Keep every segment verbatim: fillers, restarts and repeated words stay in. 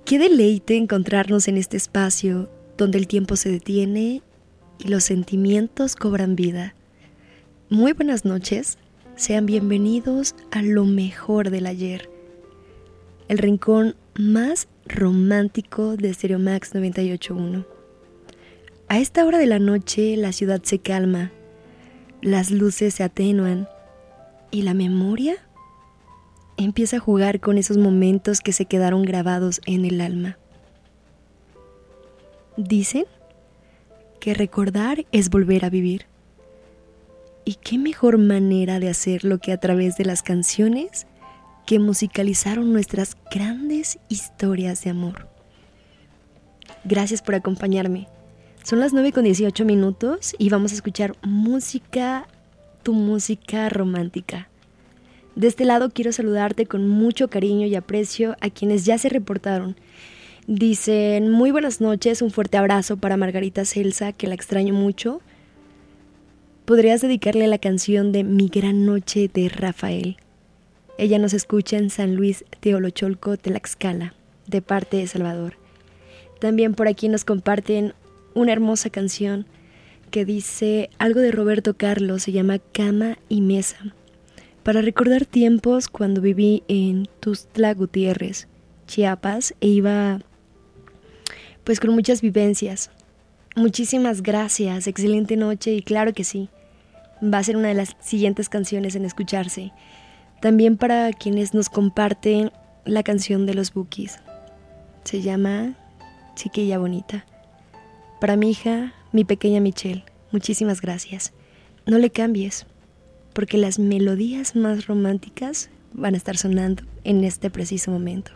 Qué deleite encontrarnos en este espacio donde el tiempo se detiene y los sentimientos cobran vida. Muy buenas noches, sean bienvenidos a lo mejor del ayer, el rincón más romántico de Stereo Max noventa y ocho punto uno. A esta hora de la noche la ciudad se calma, las luces se atenúan y la memoria empieza a jugar con esos momentos que se quedaron grabados en el alma. Dicen que recordar es volver a vivir. ¿Y qué mejor manera de hacerlo que a través de las canciones que musicalizaron nuestras grandes historias de amor? Gracias por acompañarme. Son las nueve con dieciocho minutos y vamos a escuchar música, tu música romántica. De este lado quiero saludarte con mucho cariño y aprecio a quienes ya se reportaron. Dicen, muy buenas noches, un fuerte abrazo para Margarita Celsa, que la extraño mucho. ¿Podrías dedicarle la canción de Mi Gran Noche de Rafael? Ella nos escucha en San Luis Teolocholco, Tlaxcala, de parte de Salvador. También por aquí nos comparten una hermosa canción que dice algo de Roberto Carlos, se llama Cama y Mesa, para recordar tiempos cuando viví en Tuxtla Gutiérrez, Chiapas, e iba pues con muchas vivencias. Muchísimas gracias, excelente noche y claro que sí, va a ser una de las siguientes canciones en escucharse. También para quienes nos comparten la canción de los Bukis, se llama Chiquilla Bonita. Para mi hija, mi pequeña Michelle, muchísimas gracias. No le cambies, porque las melodías más románticas van a estar sonando en este preciso momento.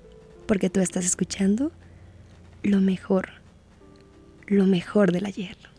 Porque tú estás escuchando lo mejor, lo mejor del ayer.